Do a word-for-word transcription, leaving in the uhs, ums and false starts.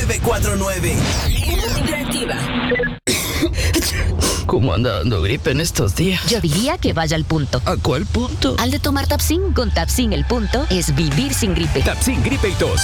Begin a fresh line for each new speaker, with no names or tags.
nueve cuatro nueve.
Interactiva.
¿Cómo anda dando gripe en estos días?
Yo diría que vaya al punto.
¿A cuál punto?
Al de tomar Tapsin. Con Tapsin el punto es vivir sin gripe.
Tapsin Gripe y Tos.